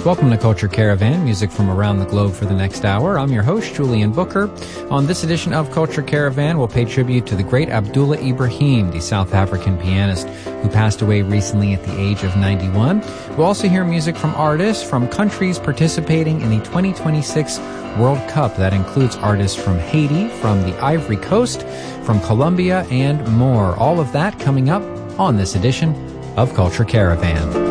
Welcome to Culture Caravan, music from around the globe for the next hour. I'm your host, Julian Booker. On this edition of Culture Caravan, we'll pay tribute to the great Abdullah Ibrahim, the South African pianist who passed away recently at the age of 91. We'll also hear music from artists from countries participating in the 2026 World Cup. That includes artists from Haiti, from the Ivory Coast, from Colombia, and more. All of that coming up on this edition of Culture Caravan.